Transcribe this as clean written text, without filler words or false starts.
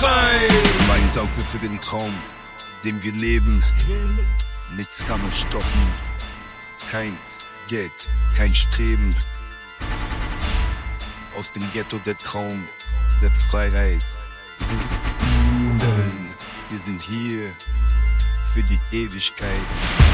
Gemeinsam für den Traum, den wir leben. Nichts kann uns stoppen. Kein Geld, kein Streben. Aus dem Ghetto der Traum der Freiheit. Wir sind hier für die Ewigkeit.